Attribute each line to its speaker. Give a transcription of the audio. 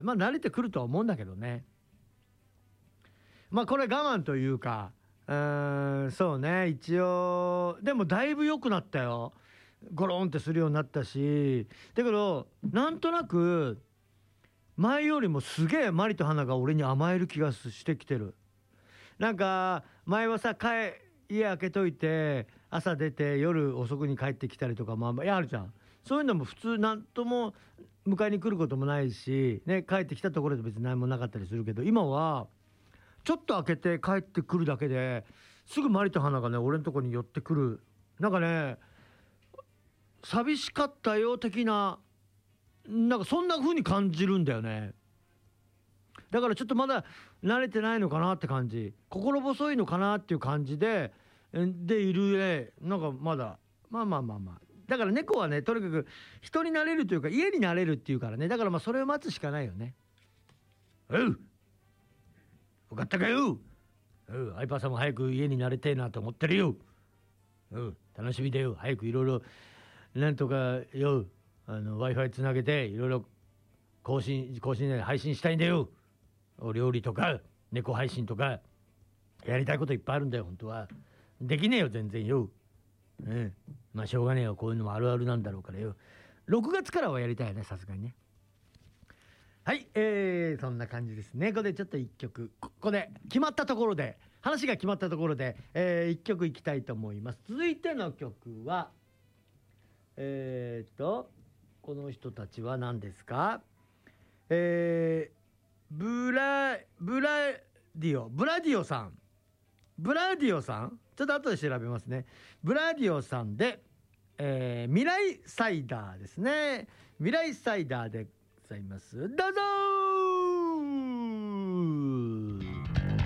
Speaker 1: まあ慣れてくるとは思うんだけどね。まあこれ我慢というか、そうね、一応でもだいぶ良くなったよ。ゴロンってするようになったし、だけどなんとなく前よりもすげえマリと花が俺に甘える気がしてきてる。なんか前はさ、家開けといて朝出て夜遅くに帰ってきたりとかもあるじゃん。そういうのも普通なんとも迎えに来ることもないしね、帰ってきたところで別に何もなかったりするけど、今はちょっと開けて帰ってくるだけですぐマリと花がね俺のとこに寄ってくる。なんかね、寂しかったよ的な、なんかそんな風に感じるんだよね。だからちょっとまだ慣れてないのかなって感じ、心細いのかなっていう感じでいるね。なんかまだまあまあまあまあ、だから猫はねとにかく人になれるというか家になれるっていうからね、だからまあそれを待つしかないよね。おう、分かったかよ。アイパーさんも早く家に慣れてえなと思ってるよ。楽しみだよ。早くいろいろなんとかよ、Wi-Fi つなげていろいろ更新で配信したいんだよ。お料理とか猫配信とかやりたいこといっぱいあるんだよ。本当はできねえよ全然よ。まあしょうがねえよ、こういうのもあるあるなんだろうからよ。6月からはやりたいよね、さすがにね。はい、そんな感じですね。ここでちょっと一曲、ここで決まったところで、話が決まったところで、一曲いきたいと思います。続いての曲はこの人たちは何ですか。ブラディオさん、ちょっと後で調べますね。ブラディオさんで、未来サイダーですね。未来サイダーでございます。どうぞー。